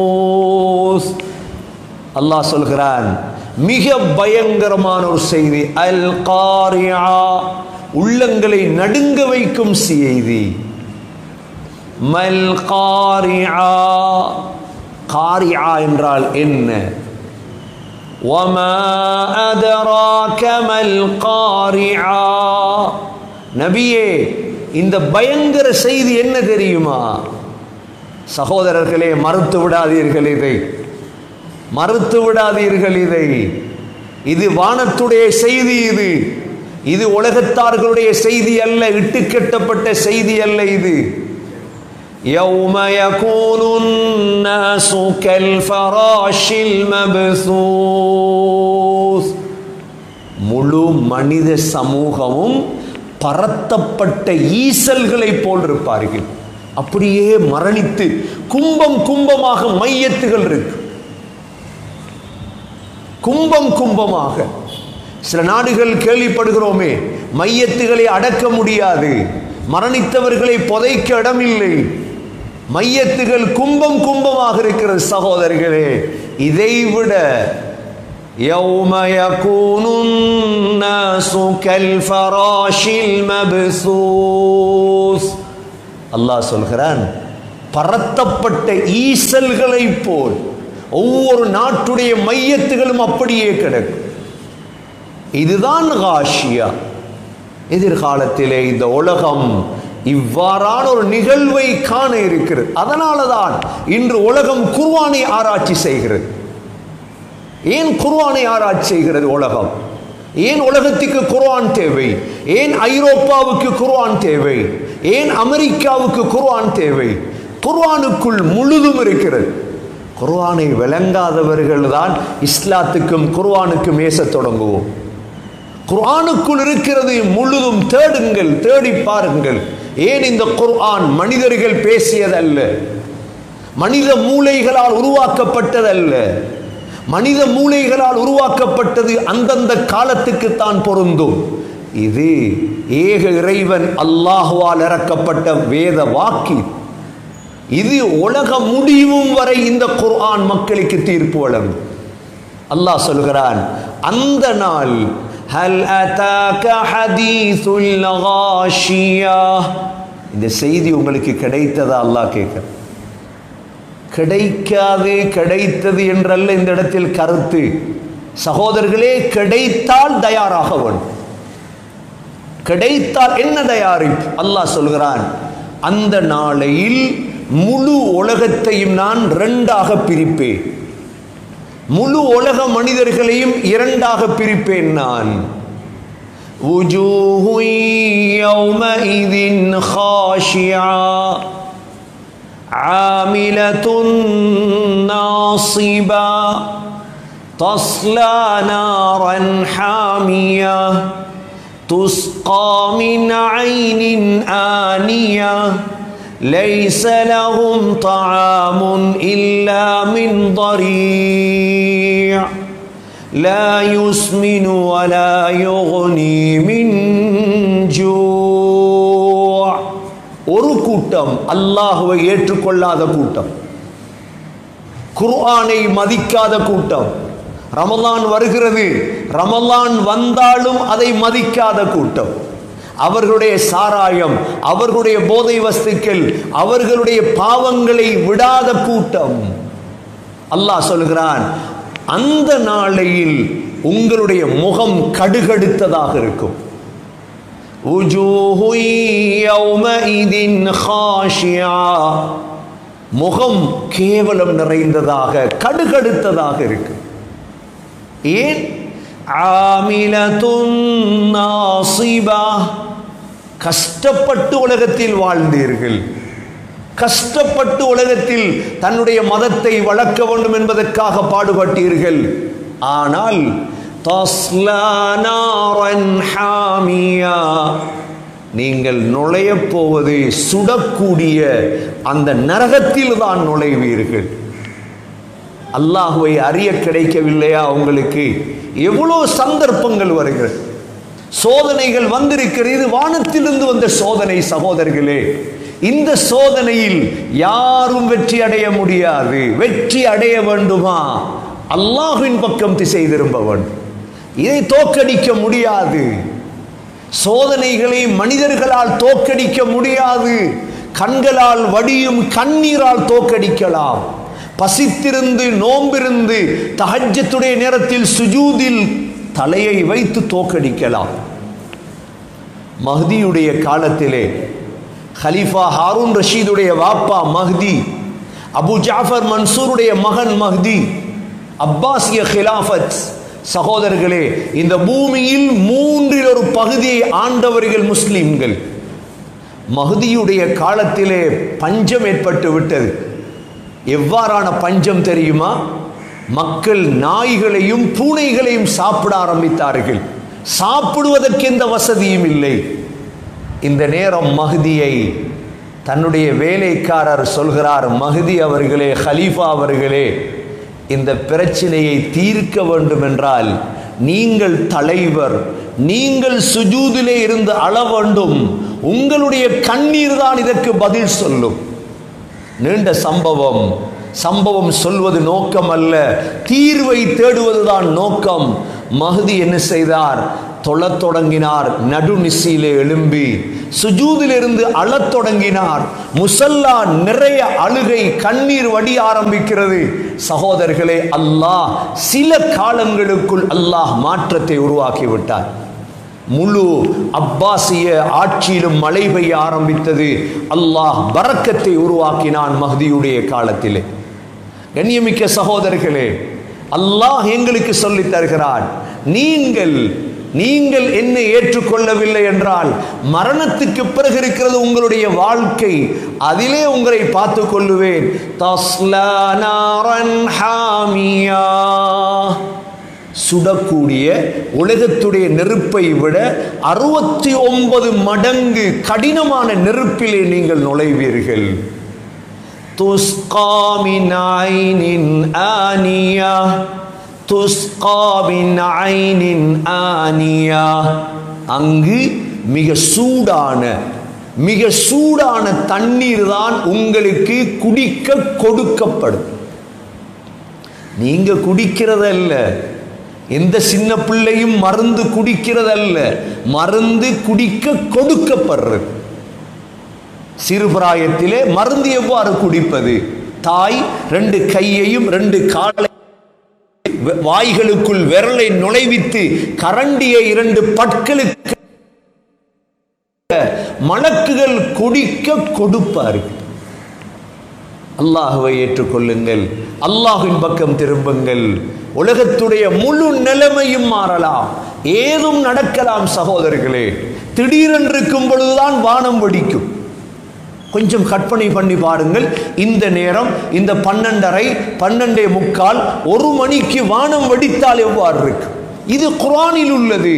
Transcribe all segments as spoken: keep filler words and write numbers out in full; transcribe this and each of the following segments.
அல்லாஹ் சொல்கிறான், மிக பயங்கரமான ஒரு செய்தி, அல் காரியா, உள்ளங்களை நடுங்க வைக்கும் செய்தி. மல் காரியா, காரியா என்றால் என்ன? வமா அதராக மல் காரியா, நபியே இந்த பயங்கர செய்தி என்ன தெரியுமா? சகோதரர்களே, மறுத்து விடாதீர்கள், இதை மறுத்து விடாதீர்கள். இதை இது வானத்துடைய செய்தி, இது இது உலகத்தார்களுடைய செய்தி அல்ல, இட்டுக்கட்டப்பட்ட செய்தி அல்ல. இது யௌம யகூனுன் நாசு கல் ஃபராஷில் மப்சூஸ், முழு மனித சமூகமும் பரத்தப்பட்ட ஈசல்களை போல் இருப்பார்கள். அப்படியே மரணித்து கும்பம் கும்பமாக மையத்துகள் இருக்கு, கும்பம் கும்பமாக. சில நாடுகள் கேள்விப்படுகிறோமே, மையத்துகளை அடக்க முடியாது, மரணித்தவர்களை புதைக்க இடமில்லை, மையத்துகள் கும்பம் கும்பமாக இருக்கிறது. சகோதரர்களே, இதைவிட யௌம யகூனுன் நாசு கல் ஃபராஷில் மப்சூஸ், அல்லாஹ் சொல்கிறான், பரத்தப்பட்ட ஈசல்களை போல் ஒவ்வொரு நாட்டுடைய மையத்துகளும் அப்படியே கிடக்கும். இதுதான் காஷியா. எதிர்காலத்திலே இந்த உலகம் இவ்வாறான ஒரு நிகழ்வை காண இருக்கிறது. அதனாலதான் இன்று உலகம் குர்ஆனை ஆராய்ச்சி செய்கிறது. ஏன் குர்ஆனை ஆராய்ச்சி செய்கிறது உலகம்? ஏன் உலகத்துக்கு குர்ஆன் தேவை? ஏன் ஐரோப்பாவுக்கு குர்ஆன் தேவை? ஏன் அமெரிக்காவுக்கு குர்ஆன் தேவை? குர்ஆனுக்குள் முழுதும் இருக்கிறது. குர்ஆனை விளங்காதவர்கள் தான் இஸ்லாத்துக்கும் குர்ஆனுக்கும் ஏச தொடங்குவோம். குர்ஆனுக்குள் இருக்கிறது முழுதும், தேடுங்கள், தேடி பாருங்கள். ஏன் இந்த குர்ஆன் மனிதர்கள் பேசியதல்ல, மனித மூளைகளால் உருவாக்கப்பட்டதல்ல. மனித மூளைகளால் உருவாக்கப்பட்டது அந்தந்த காலத்துக்கு தான் பொருந்தும். இது ஏக இறைவன் அல்லாஹ்வால் இறக்கப்பட்ட வேத வாக்கி. இது உலக முடிவும் வரை இந்த குர்ஆன் மக்களுக்கு தீர்ப்பு வழங்கும். அல்லாஹ் சொல்கிறான், அந்த நாள் ஹல் அதாக ஹதீசுல் காஷியா, இந்த செய்தி உங்களுக்கு கிடைத்ததா? அல்லாஹ் கேட்க, கிடைக்காது, கிடைத்தது என்றல்ல இந்த இடத்தில் கருத்து. சகோதரர்களே, கிடைத்தால் தயாராக வேண்டும். கிடைத்தால் என்ன தயாரிப்பு? அல்லாஹ் சொல்கிறான், அந்த நாளையில் முழு உலகத்தையும் நான் இரண்டாக பிரிப்பேன், முழு உலக மனிதர்களையும் இரண்டாக பிரிப்பேன் நான். வுஜூஹு யௌமஇதின் காஷியா ஆமிலத்துன் நாஸிபா தஸ்லா நாரன் ஹாமியா துஸ்கா மின் ஐனின் ஆனியா ليس لهم طعام إلا من ضريع لا يسمن ولا يغني من جوع. ஒரு கூட்டம் அல்லாஹ்வை ஏற்றுக்கொள்ளாத கூட்டம், குர்ஆனை மதிக்காத கூட்டம். ரமலான் வருகிறது, ரமலான் வந்தாலும் அதை மதிக்காத கூட்டம். அவர்களுடைய சாராயம், அவர்களுடைய போதை வஸ்துக்கள், அவர்களுடைய பாவங்களை விடாத கூட்டம். அல்லாஹ் சொல்கிறான், அந்த நாளையில் உங்களுடைய முகம் கடுகடுத்ததாக இருக்கும். வுஜூஹு யௌமஇதின் காஷியா, முகம் கேவலம் நிறைந்ததாக, கடுகடுத்ததாக இருக்கும். ஏன்? ஆமிலத்துன் நாஸிபா, கஷ்டப்பட்டு உலகத்தில் வாழ்ந்தீர்கள், கஷ்டப்பட்டு உலகத்தில் தன்னுடைய மதத்தை வளர்க்க வேண்டும் என்பதற்காக பாடுபட்டீர்கள். ஆனால் தஸ்லா நாரன் ஹாமியா, நீங்கள் நுழைய போவது சுடக்கூடிய அந்த நரகத்தில் தான் நுழைவீர்கள். அல்லாஹ்வை அறிய கிடைக்கவில்லையா உங்களுக்கு? எவ்வளோ சந்தர்ப்பங்கள் வருகிறது, சோதனைகள் வந்திருக்கிறது. இது வானத்திலிருந்து வந்த சோதனை. சகோதரர்களே, இந்த சோதனையில் யாரும் வெற்றி அடைய முடியாது. வெற்றி அடைய வேண்டுமா, அல்லாஹ்வின் பக்கம் திசை திரும்ப வேண்டும். இதை தோற்கடிக்க முடியாது. சோதனைகளை மனிதர்களால் தோற்கடிக்க முடியாது. கண்களால் வடியும் கண்ணீரால் தோற்கடிக்கலாம். பசித்திருந்து நோம்பிருந்து தஹஜ்ஜுடைய நேரத்தில் சுஜூதில் தலையை வைத்து தோற்கடிக்கலாம். மஹ்தியுடைய காலத்திலே ஹலீஃபா ஹாரூன் ரஷீதுடைய வாப்பா மஹ்தி, அபு ஜாஃபர் மன்சூருடைய மகன் மஹ்தி, அப்பாசிய ஹிலாஃபத். சகோதரர்களே, இந்த பூமியில் மூன்றில் ஒரு பகுதியை ஆண்டவர்கள் முஸ்லிம்கள். மஹ்தியுடைய காலத்திலே பஞ்சம் ஏற்பட்டு விட்டது. எவ்வாறான பஞ்சம் தெரியுமா? மக்கள் நாய்களையும் பூனைகளையும் சாப்பிட ஆரம்பித்தார்கள். சாப்பிடுவதற்கு எந்த வசதியும் இல்லை. இந்த நேரம் மஹ்தியை தன்னுடைய வேலைக்காரர் சொல்கிறார், மஹ்தி அவர்களே, ஹலீஃபா அவர்களே, இந்த பிரச்சனையை தீர்க்க வேண்டும் என்றால் நீங்கள் தலைவர், நீங்கள் சுஜூதிலே இருந்து அழ வேண்டும். உங்களுடைய கண்ணீர் தான் இதற்கு பதில் சொல்லும். நீண்ட சம்பவம். சம்பவம் சொல்வது நோக்கம் அல்ல, தீர்வை தேடுவதுதான் நோக்கம். மஹ்தி என்ன செய்தார்? தொழத் தொடங்கினார். நடுநிசியிலே எழும்பி சுஜூதிலிருந்து அழத் தொடங்கினார். முசல்லா நிறைய அழுகை, கண்ணீர் வடி ஆரம்பிக்கிறது. சகோதரர்களே, அல்லாஹ் சில காலங்களுக்குள் அல்லாஹ் மாற்றத்தை உருவாக்கி விட்டார். முழு அப்பாசிய ஆட்சியிலும் மழை பெய்ய ஆரம்பித்தது. அல்லாஹ் பரக்கத்தை உருவாக்கினான் மஹ்தியுடைய காலத்திலே. கண்ணியமிக்க சகோதரர்களே, அல்லாஹ் எங்களுக்கு சொல்லித் தருகிறான், நீங்கள் நீங்கள் என்னை ஏற்றுக்கொள்ளவில்லை என்றால் மரணத்துக்கு பிறகு இருக்கிறது உங்களுடைய வாழ்க்கை, அதிலே உங்களை பார்த்து கொள்ளுவேன். தஸ்லா நாரன் ஹாமியா, சுடக்கூடிய உலகத்துடைய நெருப்பை விட அறுபத்தி ஒன்பது மடங்கு கடினமான நெருப்பிலே நீங்கள் நுழைவீர்கள். துஸ்கா மின் ஐனின் ஆனியா, துஸ்கா மின் ஐனின் ஆனியா, அங்கு மிக சூடான மிக சூடான தண்ணீர் தான் உங்களுக்கு குடிக்க கொடுக்கப்படும். நீங்க குடிக்கிறதல்ல, எந்த சின்ன பிள்ளையும் மருந்து குடிக்கிறதல்ல, மருந்து குடிக்க கொடுக்கப்படுறது. சிறுபிராயத்திலே மருந்து எவ்வாறு குடிப்பது? தாய் ரெண்டு கையையும் ரெண்டு காலை வாய்களுக்குள் விரலை நுழைவித்து கரண்டியை இரண்டு பற்களுக்கு மலக்குகள் குடிக்க கொடுப்பார்கள். அல்லாஹ்வை ஏற்றுக்கொள்ளுங்கள், அல்லாஹ்வின் பக்கம் திரும்புங்கள். உலகத்துடைய முழு நிலைமையும் மாறலாம், ஏதும் நடக்கலாம். சகோதரர்களே, திடீரென்று இருக்கும் பொழுதுதான் வானம் வெடிக்கும். கொஞ்சம் கற்பனை பண்ணி பாருங்கள். இந்த நேரம் இந்த பன்னெண்டரை பன்னெண்டே முக்கால் ஒரு மணிக்கு வானம் வெடித்தால் எவ்வாறு இருக்கு? இது குர்ஆனில் உள்ளது.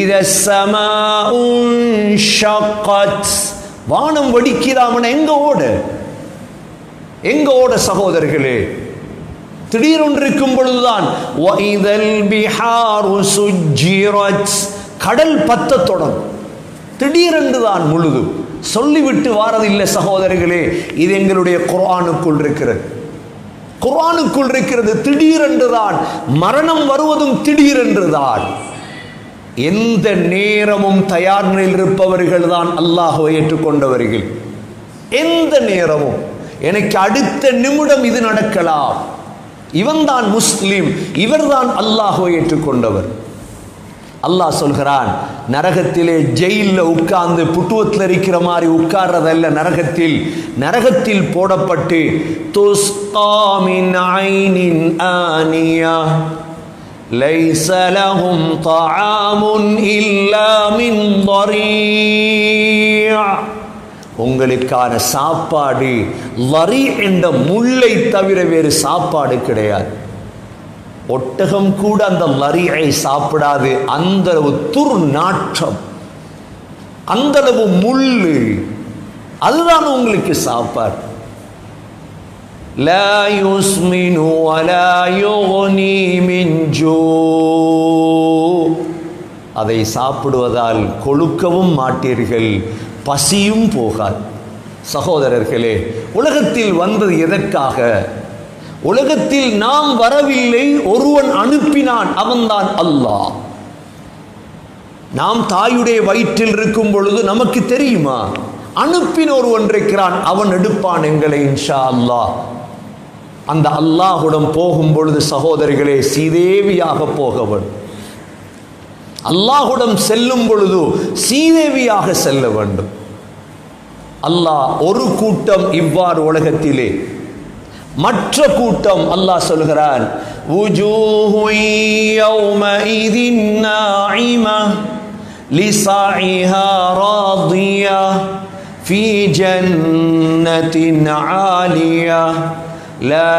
வானம் வெடிக்கிறாமன எங்க ஓட எங்க ஓட சகோதரர்களே? திடீரென்று இருக்கும் பொழுதுதான் கடல் பத்த தொடங்கும். திடீரென்று தான் முழுதும் சொல்லிவிட்டு வாரதில்லை சகோதரர்களே. இது எங்களுடைய குர்ஆனுக்குள் இருக்கிறது, குர்ஆனுக்குள் இருக்கிறது. திடீரென்றுதான் மரணம் வருவதும் திடீரென்றுதான். எந்த நேரமும் தயார் நிலையில் இருப்பவர்கள் தான் அல்லாஹ்வை ஏற்றுக்கொண்டவர்கள். எந்த நேரமும் எனக்கு அடுத்த நிமிடம் இது நடக்கலாம். இவன் தான் முஸ்லிம், இவர்தான் அல்லாஹ்வை ஏற்றுக்கொண்டவர். அல்லாஹ் சொல்கிறான், நரகத்திலே ஜெயில உட்கார்ந்து புட்டுவத்தில் இருக்கிற மாதிரி உட்கார்றதல்ல. நரகத்தில் நரகத்தில் போடப்பட்டு துஸ்கா மின் ஐனின் ஆனியா லைஸ லஹும் தஆமுன் இல்லா மின் ضريع, உங்களுக்கான சாப்பாடு லரி என்ற முள்ளை தவிர வேறு சாப்பாடு கிடையாது. ஒட்டகம் கூட அந்த லரியை சாப்பிடாது. அந்த அளவு துர்நாற்றம், அந்த அளவு முள்ளு, அதுதான் உங்களுக்கு சாப்பாடு. லா யுஸ்மினு வலா யுக்னி மின் ஜூ, அதை சாப்பிடுவதால் கொழுக்கவும் மாட்டீர்கள், பசியும் போகாது. சகோதரர்களே, உலகத்தில் வந்தது எதற்காக? உலகத்தில் நாம் வரவில்லை, ஒருவன் அனுப்பினான், அவன்தான் அல்லாஹ். நாம் தாயுடைய வயிற்றில் இருக்கும் பொழுது நமக்கு தெரியுமா? அனுப்பின ஒருவன் இருக்கிறான், அவன் எடுப்பான் எங்களை இன்ஷா அல்லாஹ். அந்த அல்லாஹுடன் போகும் பொழுது சகோதரிகளே, சீதேவியாக போக வேண்டும். அல்லாஹுடன் செல்லும் பொழுது சீதேவியாக செல்ல வேண்டும். அல்லாஹ் ஒரு கூட்டம் இவ்வாறு உலகத்திலே, மற்ற கூட்டம் அல்லாஹ் சொல்கிறான், வுஜூஹு யௌமஇதின் நாஇமா லிஸாஇஹா ராதியா ஃபீ ஜன்னத்தின் ஆலியா லா